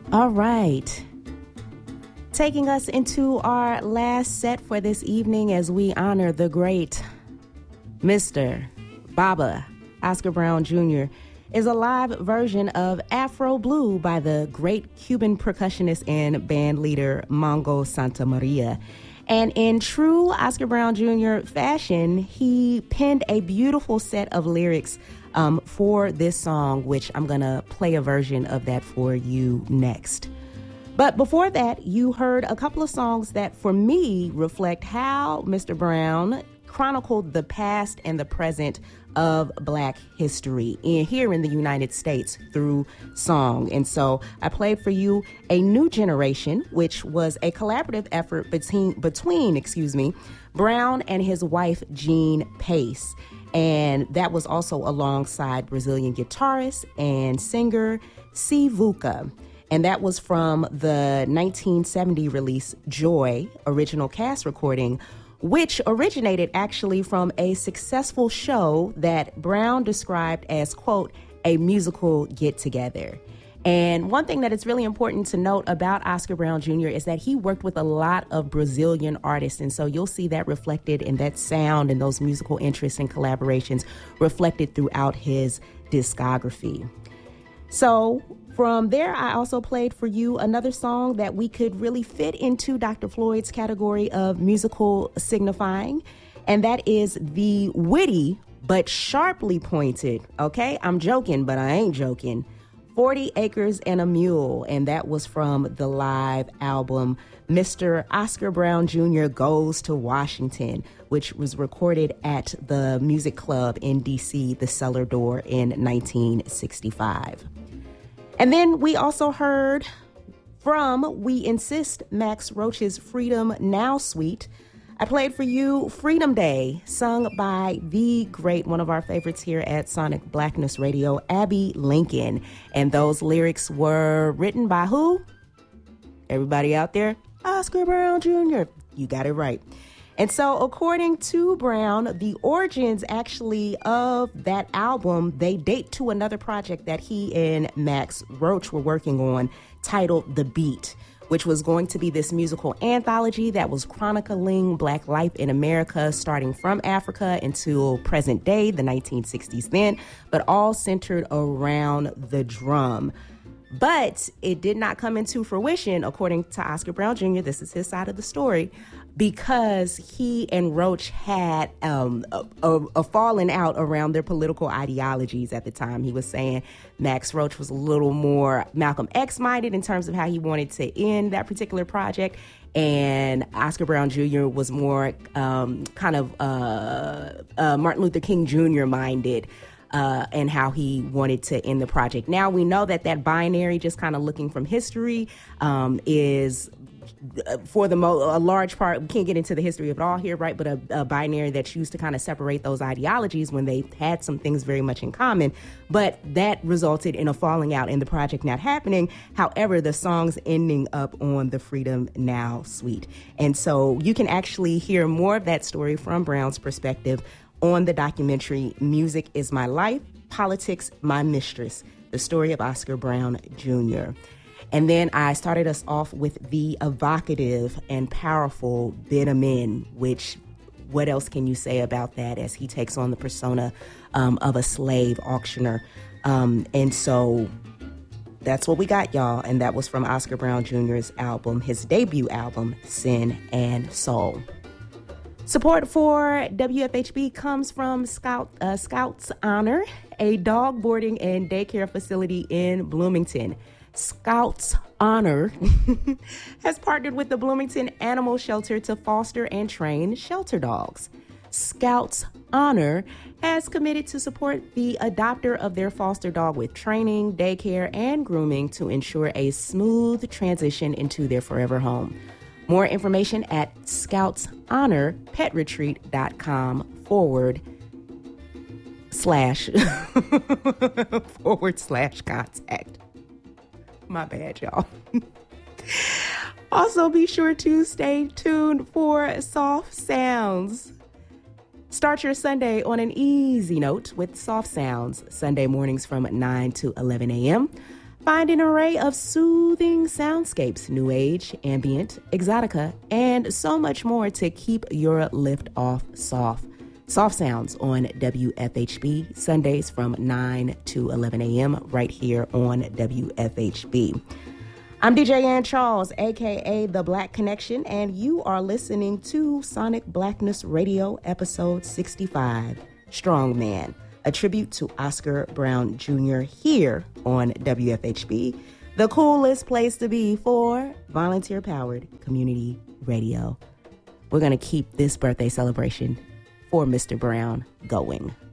All right. Taking us into our last set for this evening as we honor the great Mr. Baba Oscar Brown Jr. is a live version of Afro Blue by the great Cuban percussionist and band leader Mongo Santamaria. And in true Oscar Brown Jr. fashion, he penned a beautiful set of lyrics for this song, which I'm going to play a version of that for you next. But before that, you heard a couple of songs that, for me, reflect how Mr. Brown chronicled the past and the present of Black history here in the United States through song. And so I played for you A New Generation, which was a collaborative effort between Brown and his wife, Jean Pace. And that was also alongside Brazilian guitarist and singer Sivuca. And that was from the 1970 release Joy original cast recording, which originated actually from a successful show that Brown described as, quote, a musical get-together. And one thing that is really important to note about Oscar Brown Jr. is that he worked with a lot of Brazilian artists. And so you'll see that reflected in that sound and those musical interests and collaborations reflected throughout his discography. So from there, I also played for you another song that we could really fit into Dr. Floyd's category of musical signifying, and that is the witty but sharply pointed, okay? I'm joking, but I ain't joking. 40 Acres and a Mule, and that was from the live album Mr. Oscar Brown Jr. Goes to Washington, which was recorded at the Music Club in D.C., the Cellar Door, in 1965. And then we also heard from We Insist, Max Roach's Freedom Now Suite. I played for you Freedom Day, sung by the great, one of our favorites here at Sonic Blackness Radio, Abby Lincoln. And those lyrics were written by who? Everybody out there? Oscar Brown Jr. You got it right. And so according to Brown, the origins actually of that album, they date to another project that he and Max Roach were working on titled The Beat, which was going to be this musical anthology that was chronicling Black life in America, starting from Africa until present day, the 1960s then, but all centered around the drum. But it did not come into fruition, according to Oscar Brown Jr., this is his side of the story, because he and Roach had a falling out around their political ideologies at the time. He was saying Max Roach was a little more Malcolm X-minded in terms of how he wanted to end that particular project, and Oscar Brown Jr. was more Martin Luther King Jr. minded. And how he wanted to end the project. Now we know that binary, just kind of looking from history, is for a large part, we can't get into the history of it all here, right? But a binary that's used to kind of separate those ideologies when they had some things very much in common. But that resulted in a falling out in the project not happening. However, the song's ending up on the Freedom Now Suite. And so you can actually hear more of that story from Brown's perspective on the documentary Music is My Life, Politics My Mistress, the story of Oscar Brown Jr. And then I started us off with the evocative and powerful Ben Amin, which, what else can you say about that, as he takes on the persona of a slave auctioneer. And so that's what we got, y'all. And that was from Oscar Brown Jr.'s album, his debut album, Sin and Soul. Support for WFHB comes from Scouts Honor, a dog boarding and daycare facility in Bloomington. Scouts Honor has partnered with the Bloomington Animal Shelter to foster and train shelter dogs. Scouts Honor has committed to support the adopter of their foster dog with training, daycare, and grooming to ensure a smooth transition into their forever home. More information at scoutshonorpetretreat.com/contact. My bad, y'all. Also, be sure to stay tuned for Soft Sounds. Start your Sunday on an easy note with Soft Sounds, Sunday mornings from 9 to 11 a.m. Find an array of soothing soundscapes, new age, ambient, exotica, and so much more to keep your lift off soft. Soft Sounds on WFHB, Sundays from 9 to 11 a.m. right here on WFHB. I'm DJ Ann Charles, a.k.a. The Black Connection, and you are listening to Sonic Blackness Radio, episode 65, Strong Man, a tribute to Oscar Brown Jr. here on WFHB, the coolest place to be for volunteer-powered community radio. We're going to keep this birthday celebration for Mr. Brown going.